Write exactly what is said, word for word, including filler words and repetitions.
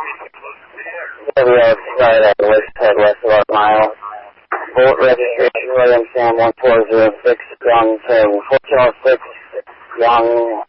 W L right at the west head west of our mile. Bolt registration William Sam one four zero six Young Sam four Charles six Young